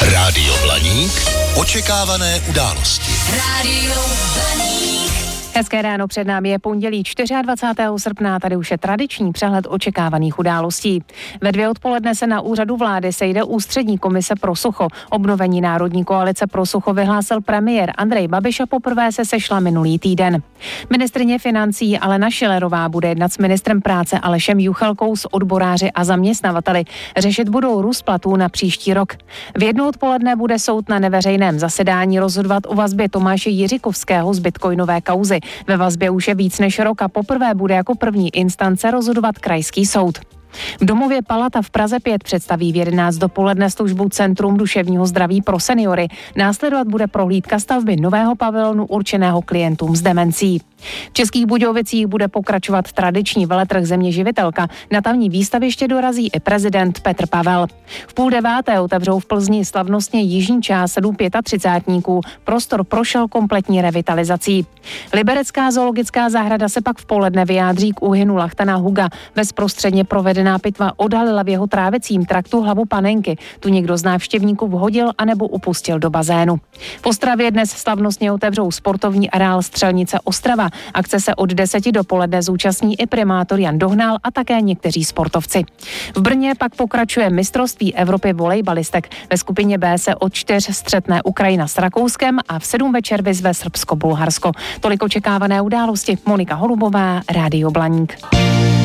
Rádio Blaník. Očekávané události. Rádio Blaník. Hezké ráno, před námi je pondělí 24. srpna, tady už je tradiční přehled očekávaných událostí. Ve 2 odpoledne se na úřadu vlády sejde ústřední komise pro sucho. Obnovení Národní koalice pro sucho vyhlásil premiér Andrej Babiš a poprvé se sešla minulý týden. Ministryně financí Alena Schillerová bude jednat s ministrem práce Alešem Juchelkou, s odboráři a zaměstnavateli. Řešit budou růst platů na příští rok. V 1 odpoledne bude soud na neveřejném zasedání rozhodovat o vazbě Tomáše Jiřikovského z bitcoinové kauzy. Ve vazbě už je víc než rok a poprvé bude jako první instance rozhodovat krajský soud. V domově Palata v Praze 5 představí v 11 dopoledne službu Centrum duševního zdraví pro seniory. Následovat bude prohlídka stavby nového pavilonu určeného klientům s demencí. V Českých Budějovicích bude pokračovat tradiční veletrh Země živitelka. Na tamní výstaviště dorazí i prezident Petr Pavel. V 8:30 otevřou v Plzni slavnostně jižní část sadu 35. Prostor prošel kompletní revitalizací. Liberecká zoologická zahrada se pak v poledne vyjádří k úhynu lachtana Huga. Bezprostředně provedená pitva odhalila v jeho trávecím traktu hlavu panenky. Tu někdo z návštěvníků vhodil anebo upustil do bazénu. V Ostravě dnes slavnostně otevřou sportovní areál Střelnice Ostrava. Akce se od 10 dopoledne zúčastní i primátor Jan Dohnal a také někteří sportovci. V Brně pak pokračuje mistrovství Evropy volejbalistek. Ve skupině B se od 4 střetne Ukrajina s Rakouskem a v 7 večer vyzve Srbsko-Bulharsko. Tolik očekávané události. Monika Holubová, Rádio Blaník.